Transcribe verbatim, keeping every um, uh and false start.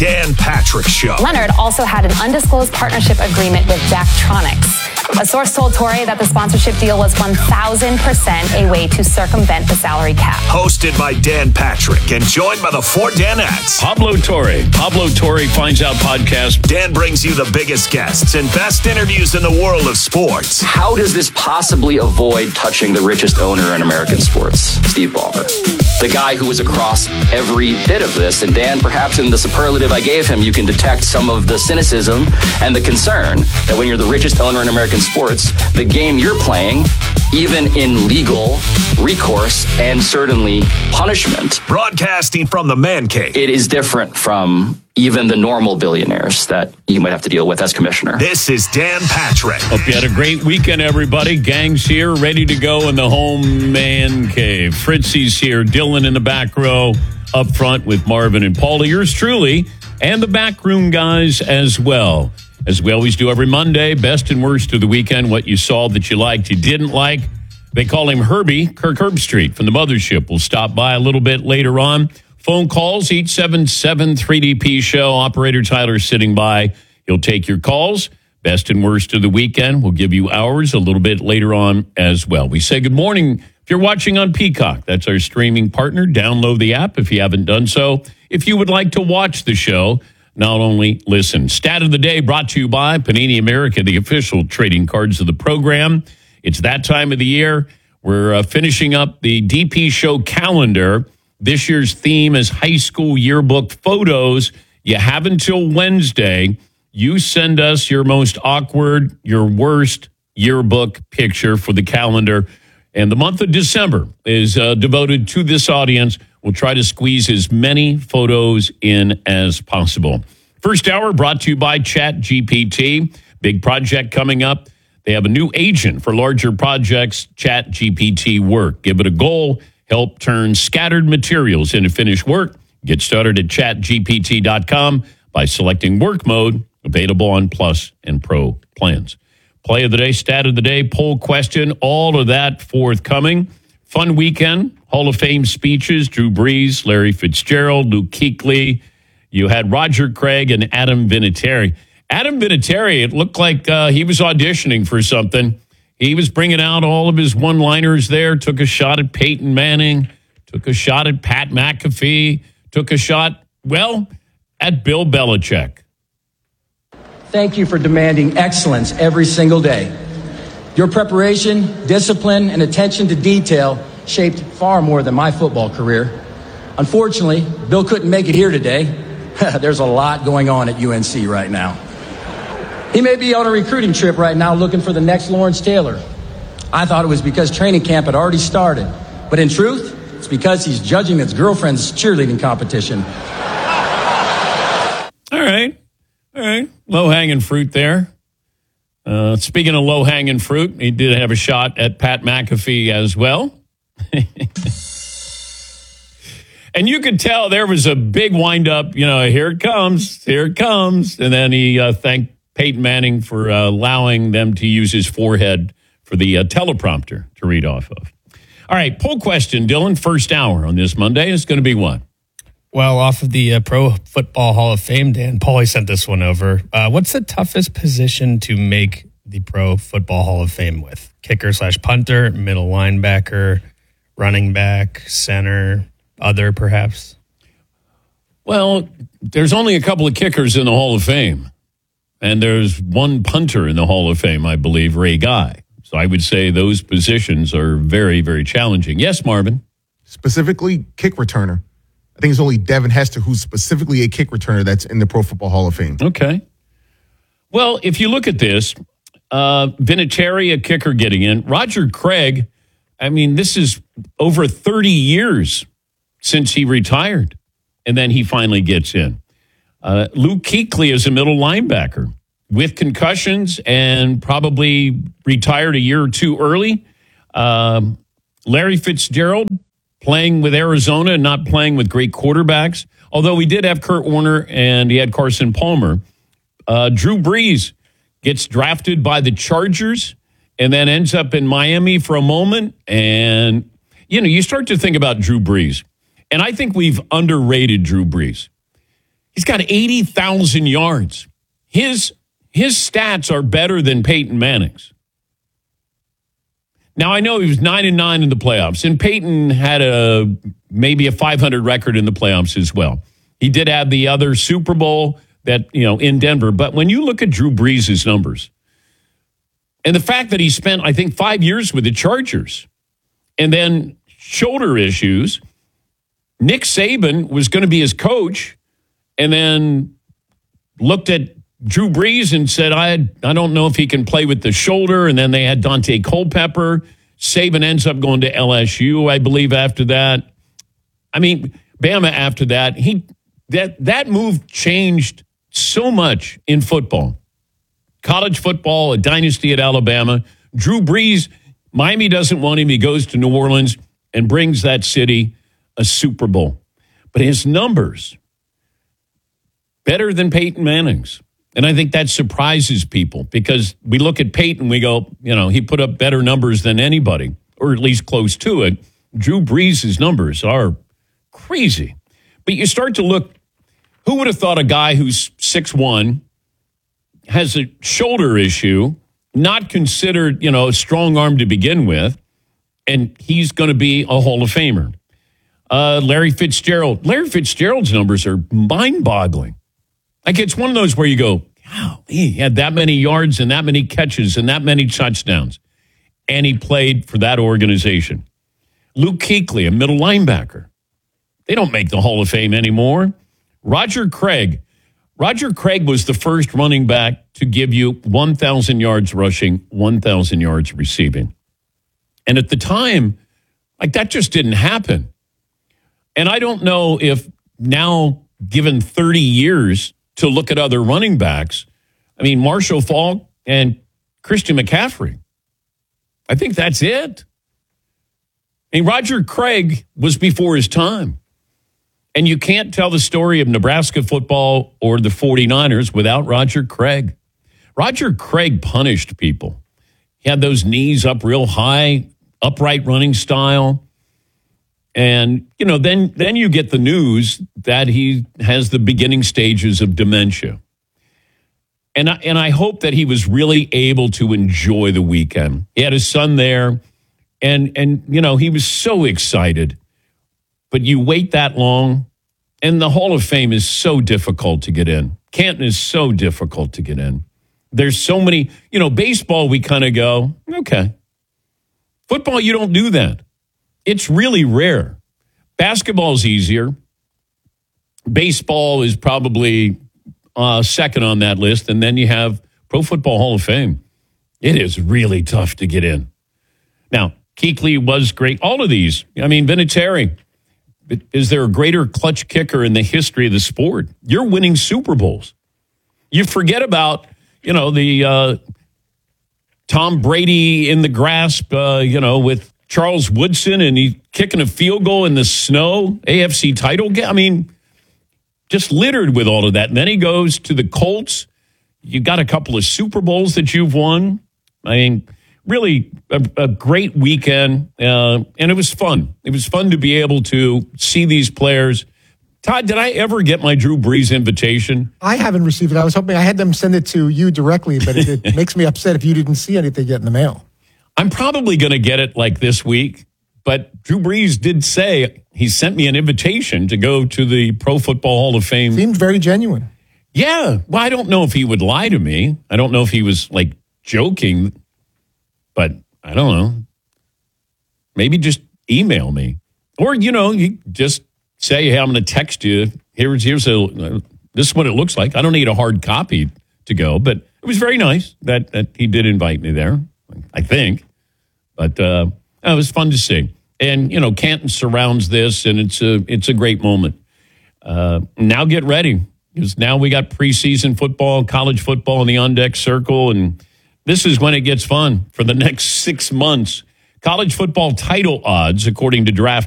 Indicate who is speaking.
Speaker 1: Dan Patrick Show.
Speaker 2: Leonard also had an undisclosed partnership agreement with Daktronics. A source told Torre that the sponsorship deal was one thousand percent a way to circumvent the salary cap.
Speaker 1: Hosted by Dan Patrick and joined by the four Danettes.
Speaker 3: Pablo Torre. Pablo Torre Finds Out podcast.
Speaker 1: Dan brings you the biggest guests and best interviews in the world of sports.
Speaker 4: How does this possibly avoid touching the richest owner in American sports, Steve Ballmer? The guy who was across every bit of this. And Dan, perhaps in the superlative I gave him, you can detect some of the cynicism and the concern that when you're the richest owner in American sports, the game you're playing, even in legal recourse and certainly punishment.
Speaker 1: Broadcasting from the man cave.
Speaker 4: It is different from even the normal billionaires that you might have to deal with as commissioner.
Speaker 1: This is Dan Patrick.
Speaker 3: Hope you had a great weekend, everybody. Gang's here, ready to go in the home man cave. Fritzy's here, Dylan in the back row, up front with Marvin and Paula. Yours truly, and the backroom guys as well. As we always do every Monday, best and worst of the weekend, what you saw that you liked, you didn't like. They call him Herbie, Kirk Herbstreit from the Mothership. We'll stop by a little bit later on. Phone calls, eight seven seven three D P show. Operator Tyler sitting by. He'll take your calls. Best and worst of the weekend. We'll give you ours a little bit later on as well. We say good morning. If you're watching on Peacock, that's our streaming partner. Download the app if you haven't done so. If you would like to watch the show, not only listen. Stat of the day brought to you by Panini America, the official trading cards of the program. It's that time of the year. We're uh, finishing up the D P show calendar. This year's theme is high school yearbook photos. You have until Wednesday. You send us your most awkward, your worst yearbook picture for the calendar. And the month of December is uh, devoted to this audience. We'll try to squeeze as many photos in as possible. First hour brought to you by ChatGPT. Big project coming up. They have a new agent for larger projects, ChatGPT Work. Give it a goal. Help turn scattered materials into finished work. Get started at chat G P T dot com by selecting work mode, available on Plus and Pro plans. Play of the day, stat of the day, poll question, all of that forthcoming. Fun weekend, Hall of Fame speeches, Drew Brees, Larry Fitzgerald, Luke Kuechly. You had Roger Craig and Adam Vinatieri. Adam Vinatieri, it looked like uh, he was auditioning for something. He was bringing out all of his one-liners there, took a shot at Peyton Manning, took a shot at Pat McAfee, took a shot, well, at Bill Belichick.
Speaker 5: Thank you for demanding excellence every single day. Your preparation, discipline, and attention to detail shaped far more than my football career. Unfortunately, Bill couldn't make it here today. There's a lot going on at U N C right now. He may be on a recruiting trip right now looking for the next Lawrence Taylor. I thought it was because training camp had already started. But in truth, it's because he's judging his girlfriend's cheerleading competition.
Speaker 3: All right. All right. Low-hanging fruit there. Uh, speaking of low-hanging fruit, he did have a shot at Pat McAfee as well. And you could tell there was a big wind-up, you know, here it comes, here it comes. And then he uh, thanked Peyton Manning for uh, allowing them to use his forehead for the uh, teleprompter to read off of. All right, poll question, Dylan, first hour on this Monday is going to be what?
Speaker 6: Well, off of the uh, Pro Football Hall of Fame, Dan, Paulie sent this one over. Uh, what's the toughest position to make the Pro Football Hall of Fame with? Kicker slash punter, middle linebacker, running back, center, other perhaps?
Speaker 3: Well, there's only a couple of kickers in the Hall of Fame. And there's one punter in the Hall of Fame, I believe, Ray Guy. So I would say those positions are very, very challenging. Yes, Marvin?
Speaker 7: Specifically, kick returner. I think it's only Devin Hester who's specifically a kick returner that's in the Pro Football Hall of Fame.
Speaker 3: Okay. Well, if you look at this, uh, Vinatieri, a kicker getting in. Roger Craig, I mean, this is over thirty years since he retired. And then he finally gets in. Uh, Luke Kuechly is a middle linebacker with concussions and probably retired a year or two early. Um, Larry Fitzgerald playing with Arizona and not playing with great quarterbacks, although we did have Kurt Warner and he had Carson Palmer. Uh, Drew Brees gets drafted by the Chargers and then ends up in Miami for a moment. And, you know, you start to think about Drew Brees. And I think we've underrated Drew Brees. He's got eighty thousand yards. His, his stats are better than Peyton Manning's. Now, I know he was nine and nine in the playoffs, and Peyton had a maybe a five hundred record in the playoffs as well. He did have the other Super Bowl that, you know, in Denver. But when you look at Drew Brees' numbers, and the fact that he spent, I think, five years with the Chargers, and then shoulder issues, Nick Saban was going to be his coach, and then looked at Drew Brees and said, I I don't know if he can play with the shoulder. And then they had Dante Culpepper. Saban ends up going to L S U, I believe, after that. I mean, Bama after that. He that that move changed so much in football. College football, a dynasty at Alabama. Drew Brees, Miami doesn't want him. He goes to New Orleans and brings that city a Super Bowl. But his numbers, better than Peyton Manning's. And I think that surprises people because we look at Peyton, we go, you know, he put up better numbers than anybody, or at least close to it. Drew Brees' numbers are crazy. But you start to look, who would have thought a guy who's six one, has a shoulder issue, not considered, you know, a strong arm to begin with, and he's going to be a Hall of Famer. Uh, Larry Fitzgerald. Larry Fitzgerald's numbers are mind-boggling. Like, it's one of those where you go, wow, he had that many yards and that many catches and that many touchdowns. And he played for that organization. Luke Kuechly, a middle linebacker. They don't make the Hall of Fame anymore. Roger Craig. Roger Craig was the first running back to give you one thousand yards rushing, one thousand yards receiving. And at the time, like, that just didn't happen. And I don't know if now, given thirty years to look at other running backs, I mean, Marshall Faulk and Christian McCaffrey. I think that's it. I mean, Roger Craig was before his time. And you can't tell the story of Nebraska football or the 49ers without Roger Craig. Roger Craig punished people. He had those knees up real high, upright running style. And, you know, then, then you get the news that he has the beginning stages of dementia. And I, and I hope that he was really able to enjoy the weekend. He had his son there, and, and you know, he was so excited. But you wait that long, and the Hall of Fame is so difficult to get in. Canton is so difficult to get in. There's so many, you know, baseball, we kind of go, okay. Football, you don't do that. It's really rare. Basketball's easier. Baseball is probably uh, second on that list. And then you have Pro Football Hall of Fame. It is really tough to get in. Now, Kuechly was great. All of these. I mean, Vinatieri. Is there a greater clutch kicker in the history of the sport? You're winning Super Bowls. You forget about, you know, the uh, Tom Brady in the grasp, uh, you know, with Charles Woodson, and he kicking a field goal in the snow, A F C title game. I mean, just littered with all of that. And then he goes to the Colts. You got a couple of Super Bowls that you've won. I mean, really a, a great weekend. Uh, and it was fun. It was fun to be able to see these players. Todd, did I ever get my Drew Brees invitation?
Speaker 8: I haven't received it. I was hoping I had them send it to you directly, but it, it makes me upset if you didn't see anything yet in the mail.
Speaker 3: I'm probably going to get it like this week, but Drew Brees did say he sent me an invitation to go to the Pro Football Hall of Fame.
Speaker 8: Seemed very genuine.
Speaker 3: Yeah. Well, I don't know if he would lie to me. I don't know if he was like joking, but I don't know. Maybe just email me. Or, you know, you just say, hey, I'm going to text you. Here's, here's a, uh, this is what it looks like. I don't need a hard copy to go, but it was very nice that, that he did invite me there, I think. But uh, it was fun to see. And, you know, Canton surrounds this, and it's a, it's a great moment. Uh, now get ready, because now we got preseason football, college football in the on-deck circle, and this is when it gets fun for the next six months. College football title odds, according to Draft